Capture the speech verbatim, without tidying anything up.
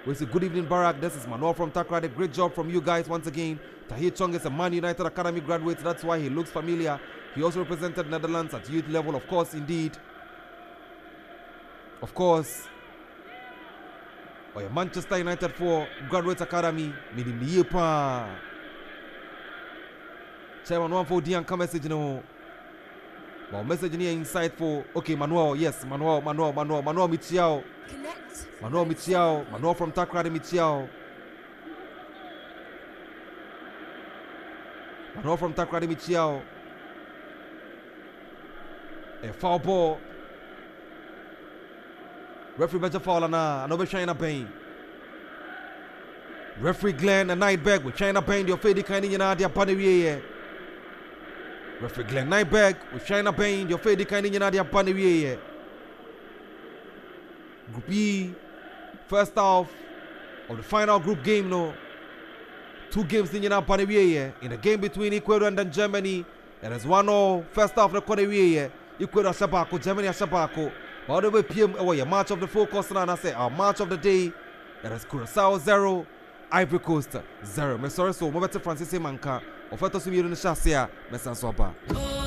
We say good evening, Barack. This is Manuel from Takrade. Great job from you guys once again. Tahir Chong is a Man United Academy graduate. That's why he looks familiar. He also represented Netherlands at youth level, of course, indeed. Of course. Or Manchester United for Graduate Academy. Meaning the year pa. Chairman one for Dian come message no. Well, message here insightful. Okay, Manuel, yes, Manuel, Manuel, Manuel, Manuel Michiao. Connect. Manuel Michiao, Manuel from Takrade Michiao. Manuel from Takrade Michiao. A foul ball. Referee better foul na. Another China Bain. Referee Glenn and Nightbag with China Bain. Your fade kind of yana dia paniwie. Referee Glenn Nightbag with China Bain. Your fade kind of yana dia paniwie. Group E, first half of the final group game. No, two games in yana paniwie. In the game between Ecuador and then Germany, there is one all first half the paniwie. Ecuador Shabako, Germany Shabako. All the way P M, oh yeah, match of the focus and I say our match of the day. That is Curacao zero, Ivory Coast zero. Me sorry so, mo better Francis Manka. Ofeto sumi yuru ni shasia, me sansopa.